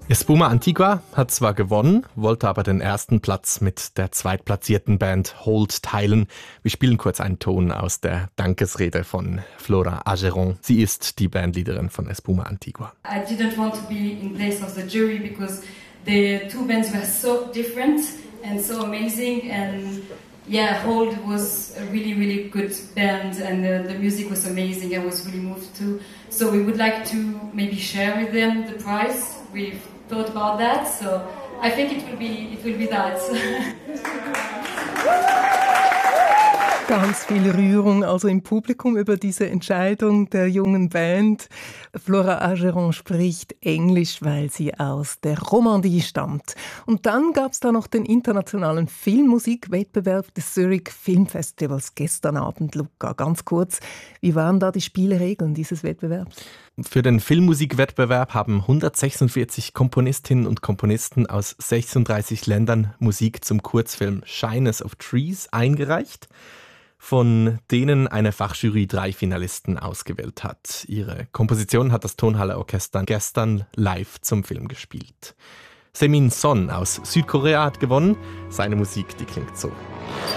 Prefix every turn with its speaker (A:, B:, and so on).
A: Espuma Antigua hat zwar gewonnen, wollte aber den ersten Platz mit der zweitplatzierten Band Hold teilen. Wir spielen kurz einen Ton aus der Dankesrede von Flora Ageron. Sie ist die Bandleaderin von Espuma Antigua.
B: I didn't want to be in place of the jury because the two bands were so different and so amazing, and yeah, Hold was a really, really good band, and the music was amazing. I was really moved too. So we would like to maybe share with them the prize. We've thought about that, so I think it will be that.
C: Ganz viel Rührung also im Publikum über diese Entscheidung der jungen Band. Flora Ageron spricht Englisch, weil sie aus der Romandie stammt. Und dann gab es da noch den internationalen Filmmusikwettbewerb des Zurich Filmfestivals gestern Abend. Luca, ganz kurz, wie waren da die Spielregeln dieses Wettbewerbs?
A: Für den Filmmusikwettbewerb haben 146 Komponistinnen und Komponisten aus 36 Ländern Musik zum Kurzfilm Shyness of Trees eingereicht, von denen eine Fachjury 3 Finalisten ausgewählt hat. Ihre Komposition hat das Tonhalle Orchester gestern live zum Film gespielt. Semin Son aus Südkorea hat gewonnen. Seine Musik, die klingt so.